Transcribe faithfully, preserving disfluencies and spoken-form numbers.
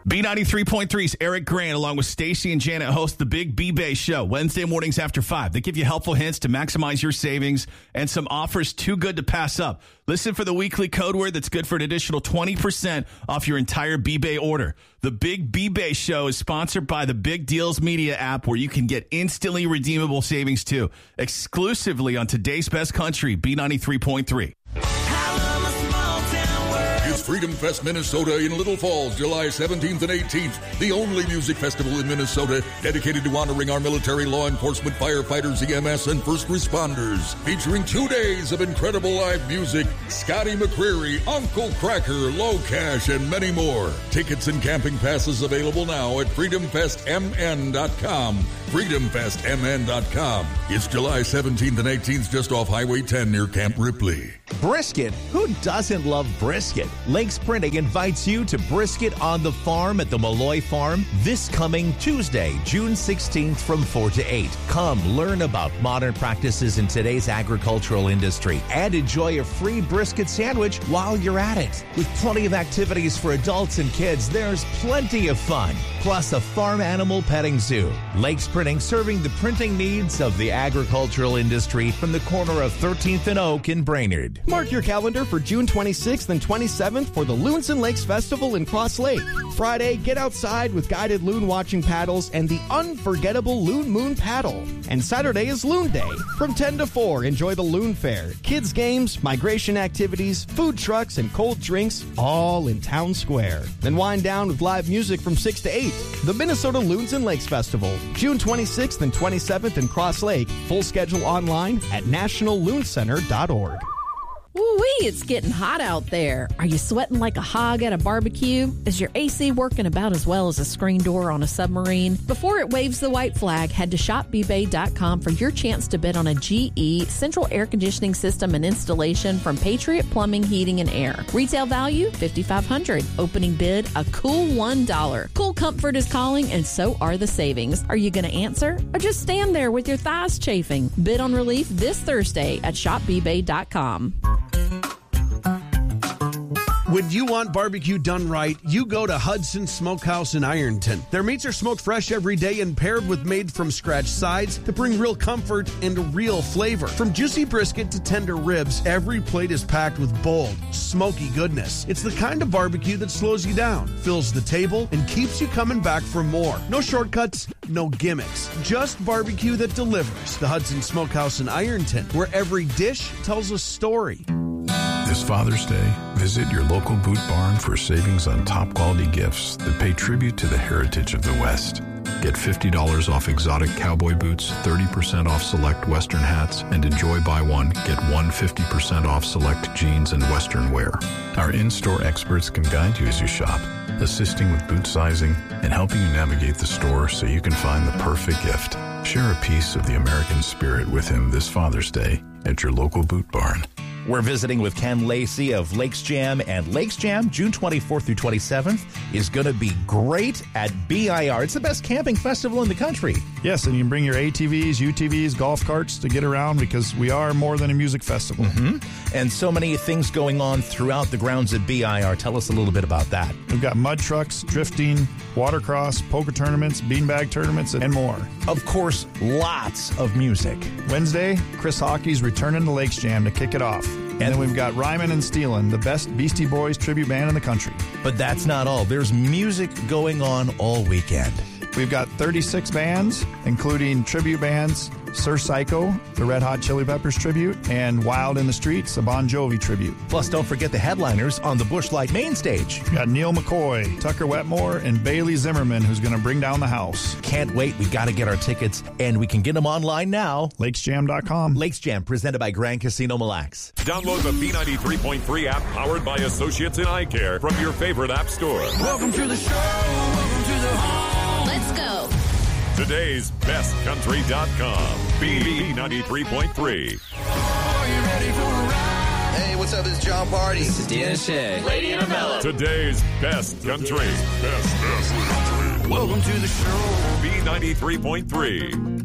B ninety-three point three's Eric Grant, along with Stacy and Janet, host the Big B-Bay Show Wednesday mornings after five. They give you helpful hints to maximize your savings and some offers too good to pass up. Listen for the weekly code word that's good for an additional twenty percent off your entire B-Bay order. The Big B-Bay Show is sponsored by the Big Deals Media app, where you can get instantly redeemable savings too, exclusively on today's best country, B ninety-three point three. It's Freedom Fest Minnesota in Little Falls, July seventeenth and eighteenth. The only music festival in Minnesota dedicated to honoring our military, law enforcement, firefighters, E M S, and first responders. Featuring two days of incredible live music, Scotty McCreery, Uncle Cracker, Low Cash, and many more. Tickets and camping passes available now at freedom fest m n dot com. freedom fest m n dot com. It's July seventeenth and eighteenth just off Highway ten near Camp Ripley. Brisket. Who doesn't love brisket? Lakes Printing invites you to Brisket on the Farm at the Malloy Farm this coming Tuesday, June sixteenth from four to eight. Come learn about modern practices in today's agricultural industry and enjoy a free brisket sandwich while you're at it. With plenty of activities for adults and kids, there's plenty of fun. Plus a farm animal petting zoo. Lakes Printing, serving the printing needs of the agricultural industry from the corner of thirteenth and Oak in Brainerd. Mark your calendar for June twenty-sixth and twenty-seventh for the Loons and Lakes Festival in Cross Lake. Friday, get outside with guided loon watching paddles and the unforgettable Loon Moon Paddle. And Saturday is Loon Day. From ten to four, enjoy the Loon Fair. Kids games, migration activities, food trucks, and cold drinks, all in Town Square. Then wind down with live music from six to eight. The Minnesota Loons and Lakes Festival, June twenty-sixth and twenty-seventh in Cross Lake. Full schedule online at national loon center dot org. Woo-wee, it's getting hot out there. Are you sweating like a hog at a barbecue? Is your A C working about as well as a screen door on a submarine? Before it waves the white flag, head to shop b bay dot com for your chance to bid on a G E central air conditioning system and installation from Patriot Plumbing, Heating, and Air. Retail value, five thousand five hundred dollars. Opening bid, a cool one dollar. Cool comfort is calling, and so are the savings. Are you going to answer? Or just stand there with your thighs chafing? Bid on relief this Thursday at shop b bay dot com. When you want barbecue done right, you go to Hudson Smokehouse in Ironton. Their meats are smoked fresh every day and paired with made-from-scratch sides to bring real comfort and real flavor. From juicy brisket to tender ribs, every plate is packed with bold, smoky goodness. It's the kind of barbecue that slows you down, fills the table, and keeps you coming back for more. No shortcuts, no gimmicks. Just barbecue that delivers. The Hudson Smokehouse in Ironton, where every dish tells a story. This Father's Day, visit your local Boot Barn for savings on top-quality gifts that pay tribute to the heritage of the West. Get fifty dollars off exotic cowboy boots, thirty percent off select Western hats, and enjoy buy one, get one fifty percent off select jeans and Western wear. Our in-store experts can guide you as you shop, assisting with boot sizing and helping you navigate the store so you can find the perfect gift. Share a piece of the American spirit with him this Father's Day at your local Boot Barn. We're visiting with Ken Lacey of Lakes Jam, and Lakes Jam, June twenty-fourth through twenty-seventh, is going to be great at B I R. It's the best camping festival in the country. Yes, and you can bring your A T Vs, U T Vs, golf carts to get around because we are more than a music festival. Mm-hmm. And so many things going on throughout the grounds at B I R. Tell us a little bit about that. We've got mud trucks, drifting, watercross, poker tournaments, beanbag tournaments, and more. Of course, lots of music. Wednesday, Chris Hockey's returning to Lakes Jam to kick it off. And then we've got Ryman and Steelin', the best Beastie Boys tribute band in the country. But that's not all. There's music going on all weekend. We've got thirty-six bands, including tribute bands, Sir Psycho, the Red Hot Chili Peppers tribute, and Wild in the Streets, a Bon Jovi tribute. Plus, don't forget the headliners on the Busch Light main stage. We've got Neil McCoy, Tucker Wetmore, and Bailey Zimmerman, who's going to bring down the house. Can't wait. We got to get our tickets, and we can get them online now. lakes jam dot com. Lakes Jam, presented by Grand Casino Mille Lacs. Download the B ninety-three point three app powered by Associates in Eye Care from your favorite app store. Welcome to the show. Welcome to the home. Let's go. Today's best country dot com. B ninety-three point three. Are you ready for a ride? Hey, what's up? This is John Party. This is Deanna Shea. Lady in a Mellow. Today's best country. Best, best country. Welcome to the show. B ninety-three point three.